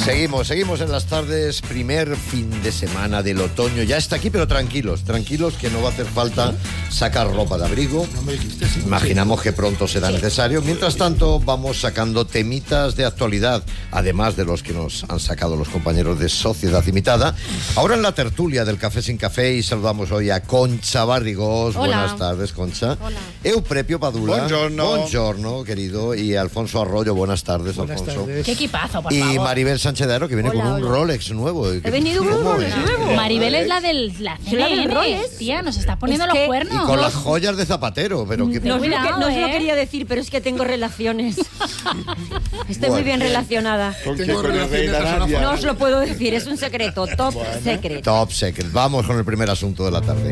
Seguimos en las tardes, primer fin de semana del otoño. Ya está aquí, pero tranquilos, que no va a hacer falta sacar ropa de abrigo. Imaginamos que pronto será necesario. Mientras tanto, vamos sacando temitas de actualidad, además de los que nos han sacado los compañeros de Sociedad Limitada. Ahora en la tertulia del Café sin Café, y saludamos hoy a Concha Barrigós. Hola. Buenas tardes, Concha. Hola. Euprepio Padula. Buongiorno, querido. Y Alfonso Arroyo. Buenas tardes, Alfonso. Qué equipazo, por Y favor. Maribel Sánchez de Aro, que viene con un Rolex nuevo. He venido con un Rolex nuevo. Maribel es la del del Rolex. tía, nos está poniendo Es que- los cuernos. Y con las joyas de Zapatero, pero que... No os Cuidado, lo ¿eh? quería decir, pero es que tengo relaciones. Estoy muy bien relacionada. Tengo relaciones. No os lo puedo decir, es un secreto, top secret. Top secret. Vamos con el primer asunto de la tarde.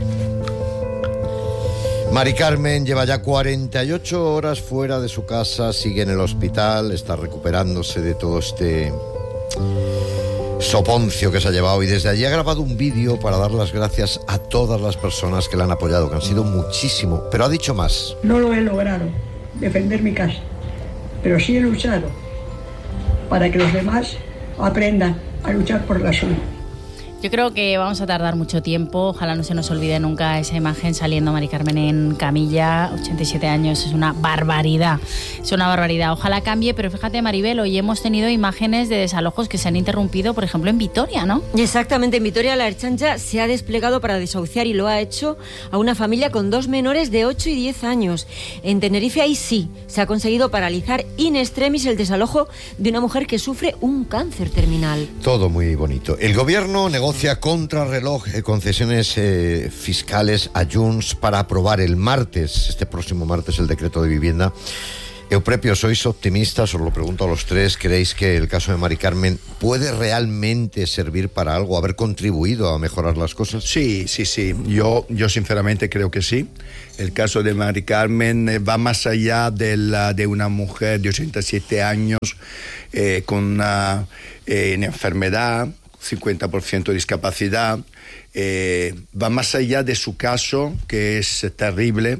Mari Carmen lleva ya 48 horas fuera de su casa, sigue en el hospital, está recuperándose de todo este soponcio que se ha llevado, y desde allí ha grabado un vídeo para dar las gracias a todas las personas que la han apoyado, que han sido muchísimo, pero ha dicho más. No lo he logrado, defender mi casa, pero sí he luchado para que los demás aprendan a luchar por la suya. Yo creo que vamos a tardar mucho tiempo. Ojalá no se nos olvide nunca esa imagen saliendo Mari Carmen en camilla. 87 años, es una barbaridad. Es una barbaridad. Ojalá cambie, pero fíjate, Maribel, hoy hemos tenido imágenes de desalojos que se han interrumpido, por ejemplo, en Vitoria, ¿no? Exactamente, en Vitoria la Ertzaintza se ha desplegado para desahuciar, y lo ha hecho a una familia con 2 menores de 8 y 10 años. En Tenerife, ahí sí, se ha conseguido paralizar in extremis el desalojo de una mujer que sufre un cáncer terminal. Todo muy bonito. El gobierno negocia contrarreloj concesiones fiscales a Junts para aprobar este próximo martes, el decreto de vivienda. Euprepio, ¿sois optimistas? Os lo pregunto a los tres. ¿Creéis que el caso de Mari Carmen puede realmente servir para algo, haber contribuido a mejorar las cosas? Sí. Yo sinceramente creo que sí. El caso de Mari Carmen va más allá de una mujer de 87 años con una enfermedad, 50% de discapacidad. Va más allá de su caso, que es terrible.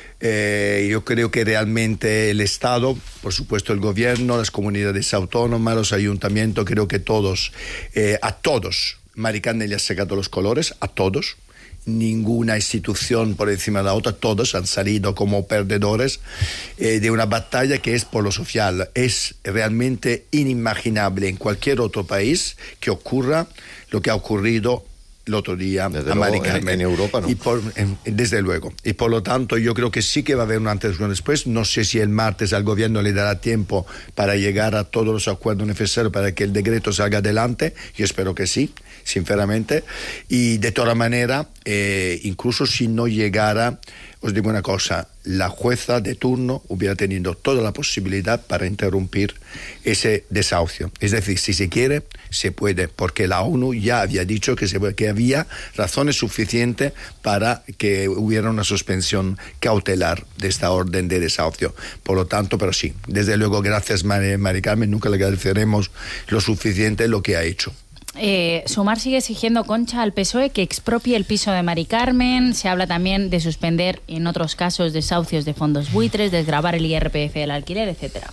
Yo creo que realmente el Estado, por supuesto el gobierno, las comunidades autónomas, los ayuntamientos, creo que todos, a todos, Mari Carmen le ha sacado los colores, a todos. Ninguna institución por encima de la otra, todos han salido como perdedores de una batalla que es por lo social. Es realmente inimaginable en cualquier otro país que ocurra lo que ha ocurrido el otro día desde a Mari Carmen. En Europa, ¿no? Desde luego. Y por lo tanto, yo creo que sí que va a haber un antes y un después. No sé si el martes al gobierno le dará tiempo para llegar a todos los acuerdos necesarios para que el decreto salga adelante. Yo espero que sí, sinceramente. Y de toda manera, incluso si no llegara, os digo una cosa, la jueza de turno hubiera tenido toda la posibilidad para interrumpir ese desahucio. Es decir, si se quiere, se puede, porque la ONU ya había dicho que había razones suficientes para que hubiera una suspensión cautelar de esta orden de desahucio. Por lo tanto, pero sí, desde luego, gracias Mari Carmen, nunca le agradeceremos lo suficiente lo que ha hecho. Sumar sigue exigiendo, Concha, al PSOE que expropie el piso de Mari Carmen. Se habla también de suspender, en otros casos, desahucios de fondos buitres, desgravar el IRPF del alquiler, etcétera.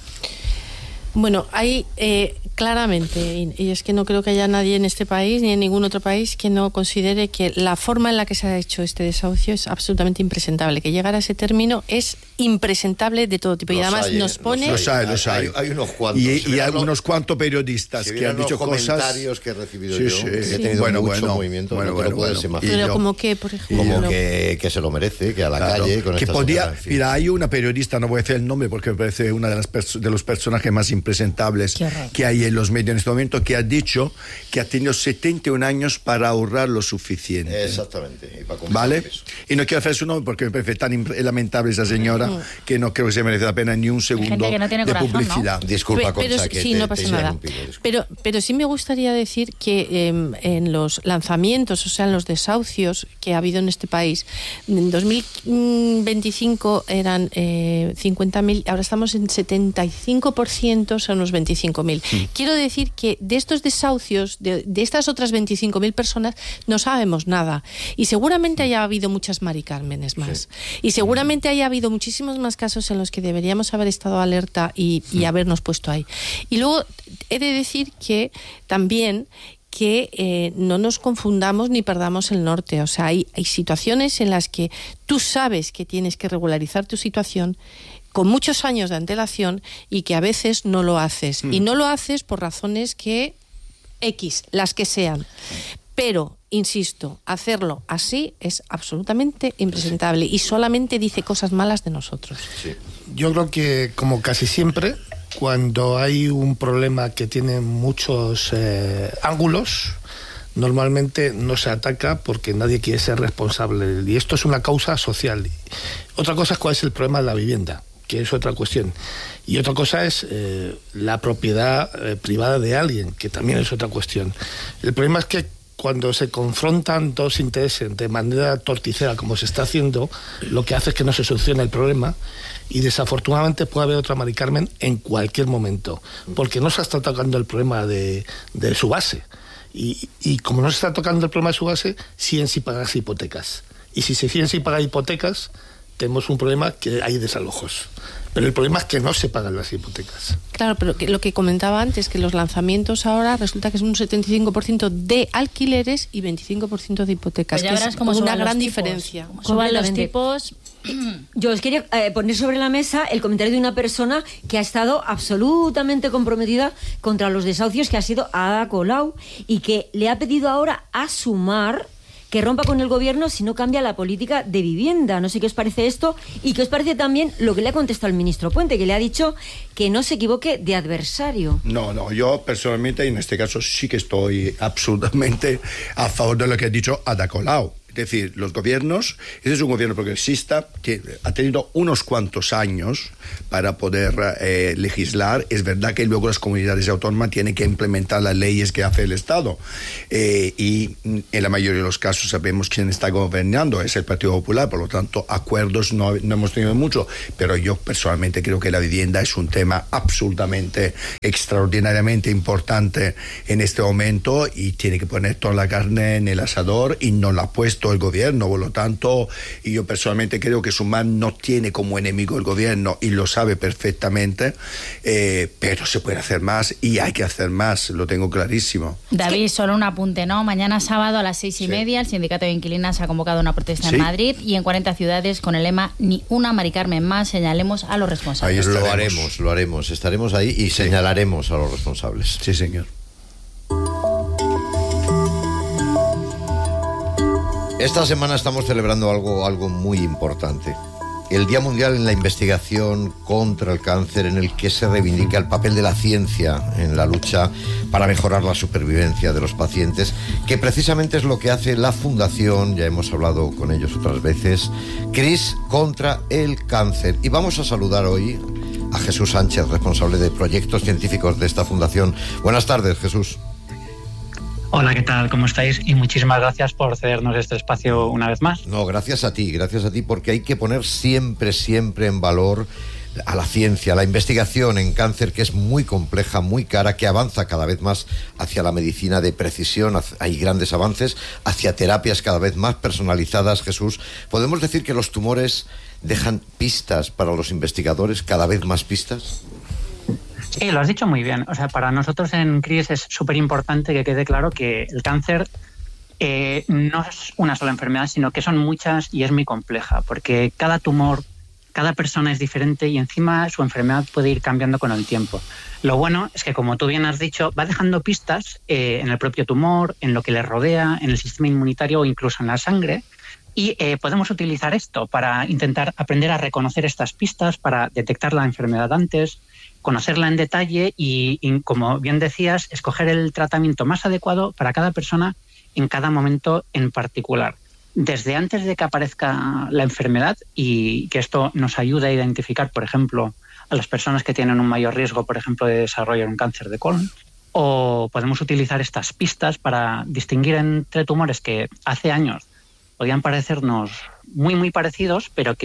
Bueno, hay claramente, y es que no creo que haya nadie en este país ni en ningún otro país que no considere que la forma en la que se ha hecho este desahucio es absolutamente impresentable. Que llegar a ese término es impresentable de todo tipo. Y además nos pone... Los hay. Hay unos cuantos. Y hay unos cuantos periodistas que han dicho cosas... comentarios que he recibido yo, Sí. he tenido mucho movimiento, no te lo puedes imaginar. Pero como que, por ejemplo... Como que se lo merece, que a la calle... Con que esta podía, sociedad, en fin. mira, hay una periodista, no voy a decir el nombre porque me parece una de los personajes más impresentables que hay en los medios en este momento, que ha dicho que ha tenido 71 años para ahorrar lo suficiente. Exactamente. Y para ¿Vale? eso. Y no quiero hacer su nombre porque me parece tan lamentable esa señora que no creo que se merece la pena ni un segundo gente que no tiene de corazón, publicidad. ¿no? Disculpa, pero Concha, que sí, no pasa nada. Pero sí me gustaría decir que en los lanzamientos, o sea, en los desahucios que ha habido en este país, en 2025 eran 50.000, ahora estamos en 75%, son unos 25.000. quiero decir que de estos desahucios, de estas otras 25.000 personas, no sabemos nada. Y seguramente haya habido muchas Mari Cármenes más. Sí. Y seguramente haya habido muchísimos más casos en los que deberíamos haber estado alerta y habernos puesto ahí. Y luego he de decir que también que no nos confundamos ni perdamos el norte. O sea, hay situaciones en las que tú sabes que tienes que regularizar tu situación con muchos años de antelación y que a veces no lo haces. Y no lo haces por razones que X, las que sean. Pero, insisto, hacerlo así es absolutamente impresentable y solamente dice cosas malas de nosotros. Sí. Yo creo que, como casi siempre, cuando hay un problema que tiene muchos ángulos, normalmente no se ataca porque nadie quiere ser responsable. Y esto es una causa social. Otra cosa es cuál es el problema de la vivienda, que es otra cuestión. Y otra cosa es la propiedad privada de alguien, que también es otra cuestión. El problema es que cuando se confrontan dos intereses de manera torticera, como se está haciendo, lo que hace es que no se solucione el problema y desafortunadamente puede haber otra Mari Carmen en cualquier momento, porque no se está tocando el problema de su base. Y como no se está tocando el problema de su base, siguen sin pagar hipotecas. Y si se siguen sin pagar hipotecas, tenemos un problema que hay desalojos. Pero el problema es que no se pagan las hipotecas. Claro, pero lo que comentaba antes, que los lanzamientos ahora resulta que es un 75% de alquileres y 25% de hipotecas. Pues ya verás cómo una gran diferencia. Suban los tipos. Yo os quería poner sobre la mesa el comentario de una persona que ha estado absolutamente comprometida contra los desahucios, que ha sido Ada Colau, y que le ha pedido ahora a Sumar que rompa con el gobierno si no cambia la política de vivienda. No sé qué os parece esto y qué os parece también lo que le ha contestado el ministro Puente, que le ha dicho que no se equivoque de adversario. No, yo personalmente en este caso sí que estoy absolutamente a favor de lo que ha dicho Ada Colau. Es decir, los gobiernos, este es un gobierno progresista que ha tenido unos cuantos años para poder legislar. Es verdad que luego las comunidades autónomas tienen que implementar las leyes que hace el Estado. Y en la mayoría de los casos sabemos quién está gobernando, es el Partido Popular, por lo tanto, acuerdos no hemos tenido mucho. Pero yo personalmente creo que la vivienda es un tema absolutamente, extraordinariamente importante en este momento y tiene que poner toda la carne en el asador y no la ha puesto el gobierno, por lo tanto, y yo personalmente creo que Sumar no tiene como enemigo el gobierno y lo sabe perfectamente, pero se puede hacer más y hay que hacer más, lo tengo clarísimo. David, solo un apunte, ¿no? Mañana sábado a las 6:30 el Sindicato de Inquilinas ha convocado una protesta en Madrid y en 40 ciudades con el lema "Ni una Mari Carmen más", señalemos a los responsables. Lo haremos, estaremos ahí y señalaremos a los responsables. Sí, señor. Esta semana estamos celebrando algo muy importante. El Día Mundial en la Investigación contra el Cáncer, en el que se reivindica el papel de la ciencia en la lucha para mejorar la supervivencia de los pacientes, que precisamente es lo que hace la Fundación, ya hemos hablado con ellos otras veces, CRIS contra el Cáncer. Y vamos a saludar hoy a Jesús Sánchez, responsable de proyectos científicos de esta fundación. Buenas tardes, Jesús. Hola, ¿qué tal? ¿Cómo estáis? Y muchísimas gracias por cedernos este espacio una vez más. No, gracias a ti, porque hay que poner siempre en valor a la ciencia, a la investigación en cáncer, que es muy compleja, muy cara, que avanza cada vez más hacia la medicina de precisión. Hay grandes avances hacia terapias cada vez más personalizadas. Jesús, ¿podemos decir que los tumores dejan pistas para los investigadores, cada vez más pistas? Sí, lo has dicho muy bien. O sea, para nosotros en CRIS es súper importante que quede claro que el cáncer no es una sola enfermedad, sino que son muchas y es muy compleja, porque cada tumor, cada persona es diferente y encima su enfermedad puede ir cambiando con el tiempo. Lo bueno es que, como tú bien has dicho, va dejando pistas en el propio tumor, en lo que le rodea, en el sistema inmunitario o incluso en la sangre. Y podemos utilizar esto para intentar aprender a reconocer estas pistas, para detectar la enfermedad antes, conocerla en detalle y, como bien decías, escoger el tratamiento más adecuado para cada persona en cada momento en particular. Desde antes de que aparezca la enfermedad, y que esto nos ayude a identificar, por ejemplo, a las personas que tienen un mayor riesgo, por ejemplo, de desarrollar un cáncer de colon, o podemos utilizar estas pistas para distinguir entre tumores que hace años podían parecernos muy, muy parecidos, pero que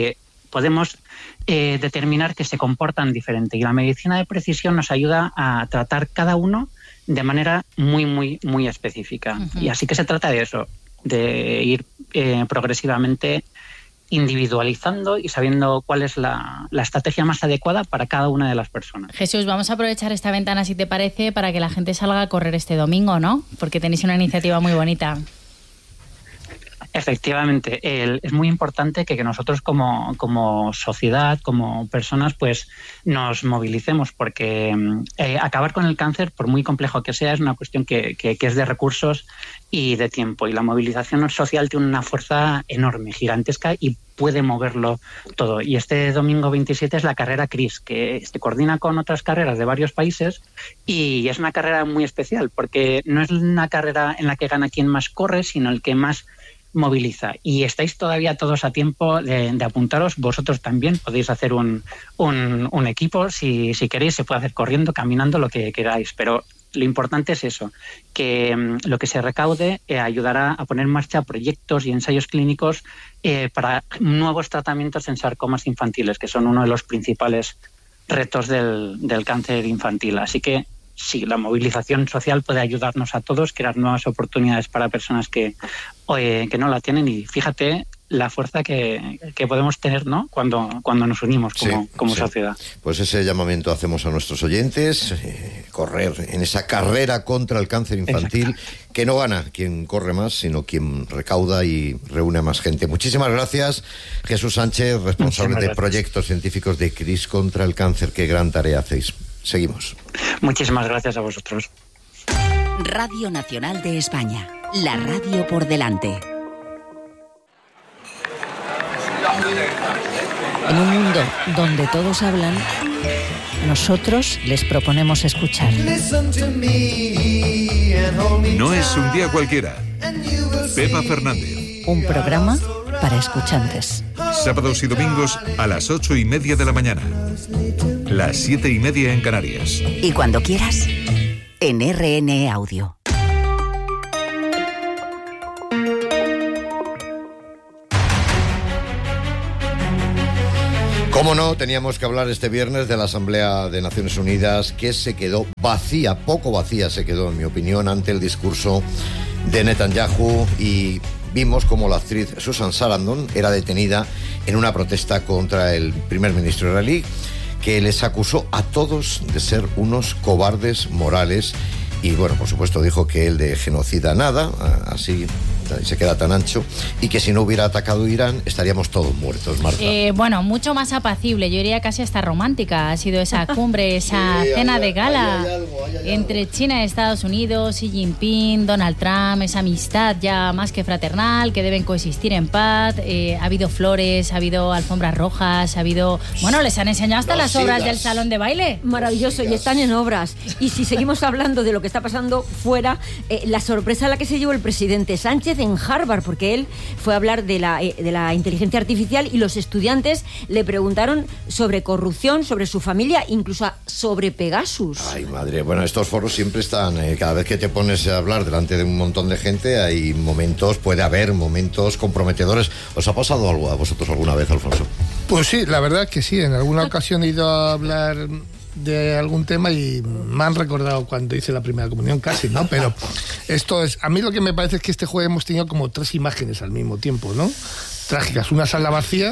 podemos determinar que se comportan diferente. Y la medicina de precisión nos ayuda a tratar cada uno de manera muy, muy, muy específica. Uh-huh. Y así que se trata de eso, de ir progresivamente individualizando y sabiendo cuál es la estrategia más adecuada para cada una de las personas. Jesús, vamos a aprovechar esta ventana, si te parece, para que la gente salga a correr este domingo, ¿no? Porque tenéis una iniciativa muy bonita. Efectivamente, es muy importante que nosotros como sociedad, como personas, pues nos movilicemos, porque acabar con el cáncer, por muy complejo que sea, es una cuestión que es de recursos y de tiempo. Y la movilización social tiene una fuerza enorme, gigantesca, y puede moverlo todo. Y este domingo 27 es la carrera CRIS, que se coordina con otras carreras de varios países, y es una carrera muy especial, porque no es una carrera en la que gana quien más corre, sino el que más moviliza. Y estáis todavía todos a tiempo de apuntaros. Vosotros también podéis hacer un equipo. Si queréis, se puede hacer corriendo, caminando, lo que queráis. Pero lo importante es eso, que lo que se recaude ayudará a poner en marcha proyectos y ensayos clínicos para nuevos tratamientos en sarcomas infantiles, que son uno de los principales retos del cáncer infantil. Así que sí, la movilización social puede ayudarnos a todos, crear nuevas oportunidades para personas que no la tienen, y fíjate la fuerza que podemos tener, ¿no?, cuando nos unimos como sociedad. Pues ese llamamiento hacemos a nuestros oyentes, correr en esa carrera contra el cáncer infantil. Exacto. Que no gana quien corre más, sino quien recauda y reúne a más gente. Muchísimas gracias, Jesús Sánchez, responsable de proyectos científicos de CRIS contra el cáncer. Qué gran tarea hacéis. Seguimos. Muchísimas gracias a vosotros. Radio Nacional de España, la radio por delante. En un mundo donde todos hablan, nosotros les proponemos escuchar. No es un día cualquiera. Pepa Fernández. Un programa para escuchantes. Sábados y domingos a las 8:30 de la mañana. Las 7:30 en Canarias. Y cuando quieras, en RN Audio. Cómo no, teníamos que hablar este viernes de la Asamblea de Naciones Unidas, que se quedó vacía, poco vacía se quedó, en mi opinión, ante el discurso de Netanyahu, y vimos como la actriz Susan Sarandon era detenida en una protesta contra el primer ministro israelí, que les acusó a todos de ser unos cobardes morales. Y bueno, por supuesto dijo que él de genocida nada, así se queda tan ancho, y que si no hubiera atacado Irán estaríamos todos muertos, Marta. Bueno, mucho más apacible, yo diría casi hasta romántica ha sido esa cumbre, esa cena de gala entre China y Estados Unidos, Xi Jinping, Donald Trump, esa amistad ya más que fraternal, que deben coexistir en paz. Ha habido flores, ha habido alfombras rojas, ha habido... Bueno, les han enseñado hasta las obras del salón de baile. Maravilloso, y están en obras. Y si seguimos hablando de lo que está pasando fuera, la sorpresa a la que se llevó el presidente Sánchez en Harvard, porque él fue a hablar de la inteligencia artificial, y los estudiantes le preguntaron sobre corrupción, sobre su familia, incluso sobre Pegasus. Ay, madre, bueno, estos foros siempre están, cada vez que te pones a hablar delante de un montón de gente, hay momentos, puede haber momentos comprometedores. ¿Os ha pasado algo a vosotros alguna vez, Alfonso? Pues sí, la verdad que sí, en alguna ocasión he ido a hablar de algún tema y me han recordado cuando hice la primera comunión, casi, ¿no? Pero esto es, a mí lo que me parece es que este jueves hemos tenido como tres imágenes al mismo tiempo, ¿no? Trágicas, una sala vacía,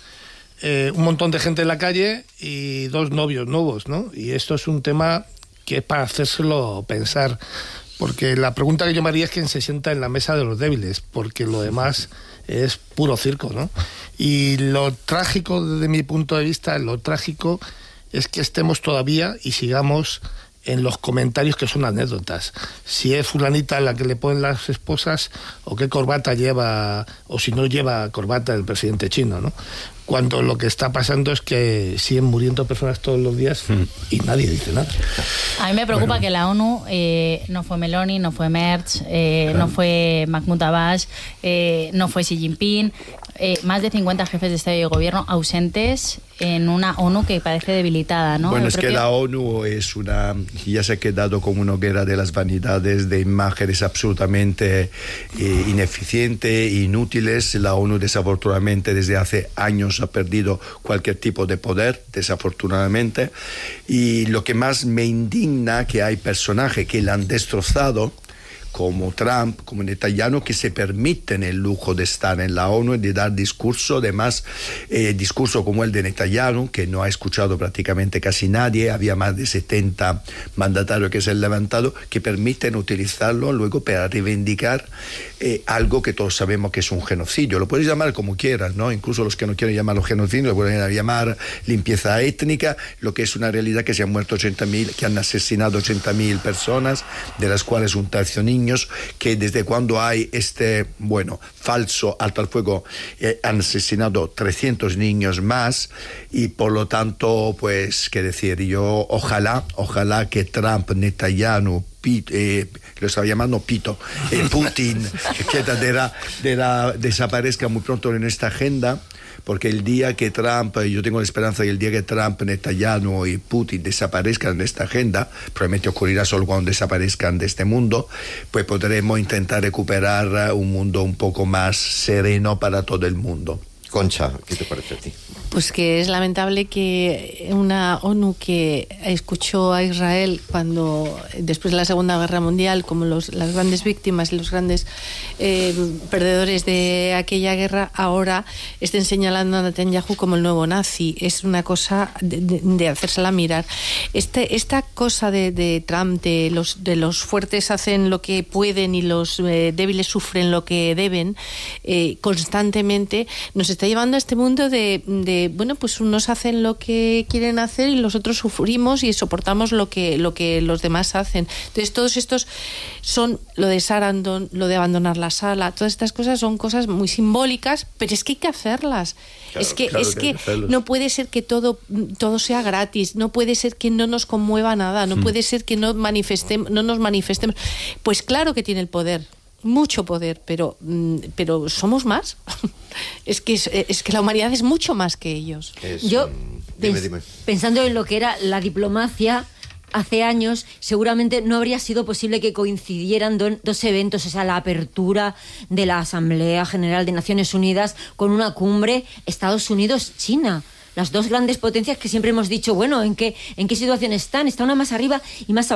un montón de gente en la calle y dos novios nuevos, ¿no? Y esto es un tema que es para hacérselo pensar, porque la pregunta que yo me haría es quién se sienta en la mesa de los débiles, porque lo demás es puro circo, ¿no? Y lo trágico, desde mi punto de vista, lo trágico es que estemos todavía y sigamos en los comentarios que son anécdotas. Si es fulanita la que le ponen las esposas, o qué corbata lleva, o si no lleva corbata el presidente chino, ¿no? Cuando lo que está pasando es que siguen muriendo personas todos los días y nadie dice nada. A mí me preocupa que la ONU no fue Meloni, no fue Merz, no fue Mahmoud Abbas, no fue Xi Jinping, más de 50 jefes de Estado y de Gobierno ausentes, en una ONU que parece debilitada, ¿no? Bueno, es que la ONU ya se ha quedado como una guerra de las vanidades, de imágenes absolutamente ineficientes, inútiles. La ONU desafortunadamente desde hace años ha perdido cualquier tipo de poder, desafortunadamente. Y lo que más me indigna que hay personajes que la han destrozado, como Trump, como Netanyahu, que se permiten el lujo de estar en la ONU y de dar discurso, además discurso como el de Netanyahu, que no ha escuchado prácticamente casi nadie, había más de 70 mandatarios que se han levantado, que permiten utilizarlo luego para reivindicar algo que todos sabemos que es un genocidio. Lo puedes llamar como quieras, ¿no? Incluso los que no quieren llamarlo genocidio, lo pueden llamar limpieza étnica, lo que es una realidad que se han muerto 80.000, que han asesinado 80.000 personas, de las cuales un tercio niños, que desde cuando hay falso alto al fuego han asesinado 300 niños más, y por lo tanto, pues, qué decir, yo ojalá que Trump, Netanyahu, lo estaba llamando Pito, Putin, etcétera, desaparezca muy pronto en esta agenda, porque el día que Trump, yo tengo la esperanza que el día que Trump, Netanyahu y Putin desaparezcan de esta agenda, probablemente ocurrirá solo cuando desaparezcan de este mundo, pues podremos intentar recuperar un mundo un poco más sereno para todo el mundo. Concha, ¿qué te parece a ti? Pues que es lamentable que una ONU que escuchó a Israel cuando, después de la Segunda Guerra Mundial, como las grandes víctimas y los grandes perdedores de aquella guerra, ahora estén señalando a Netanyahu como el nuevo nazi. Es una cosa de hacérsela mirar. Esta cosa de Trump, de los fuertes hacen lo que pueden y los débiles sufren lo que deben, constantemente nos está llevando a este mundo de pues unos hacen lo que quieren hacer y los otros sufrimos y soportamos lo que los demás hacen. Entonces todos estos son lo de Sarandon, lo de abandonar la sala, todas estas cosas son cosas muy simbólicas, pero es que hay que hacerlas. Claro, es que no puede ser que todo sea gratis, no puede ser que no nos conmueva nada, no puede ser que no nos manifestemos. Pues claro que tiene el poder, mucho poder, pero somos más. es que la humanidad es mucho más que ellos. Yo, dime. pensando en lo que era la diplomacia hace años, seguramente no habría sido posible que coincidieran dos eventos, o sea, la apertura de la Asamblea General de Naciones Unidas con una cumbre Estados Unidos-China. Las dos grandes potencias que siempre hemos dicho, ¿en qué situación están? Está una más arriba y más abajo.